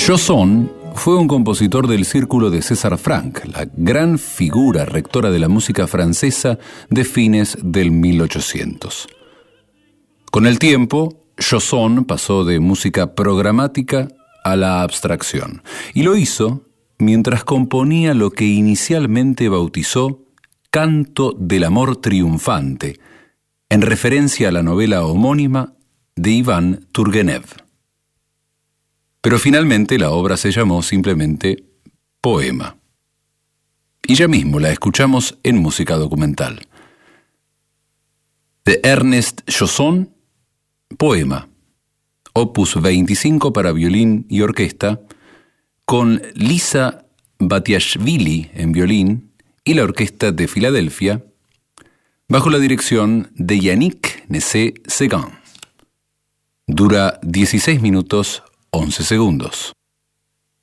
Chausson fue un compositor del círculo de César Franck, la gran figura rectora de la música francesa de fines del 1800. Con el tiempo, Chausson pasó de música programática a la abstracción, y lo hizo mientras componía lo que inicialmente bautizó Canto del Amor Triunfante, en referencia a la novela homónima de Iván Turgenev. Pero finalmente la obra se llamó simplemente Poema. Y ya mismo la escuchamos en música documental. De Ernest Chausson, Poema, opus 25 para violín y orquesta, con Lisa Batiashvili en violín y la Orquesta de Filadelfia, bajo la dirección de Yannick Nézet-Séguin. Dura 16 minutos 11 segundos.